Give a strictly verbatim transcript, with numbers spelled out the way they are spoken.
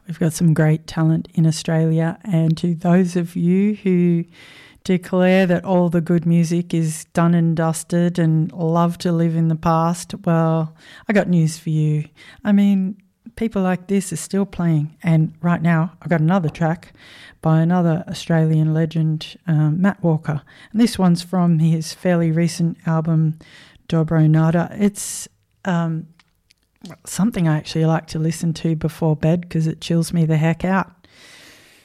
We've got some great talent in Australia. And to those of you who declare that all the good music is done and dusted and love to live in the past, well, I got news for you. I mean, people like this are still playing. And right now, I've got another track by another Australian legend, um, Matt Walker. And this one's from his fairly recent album, Dobro Nada. It's um, something I actually like to listen to before bed because it chills me the heck out.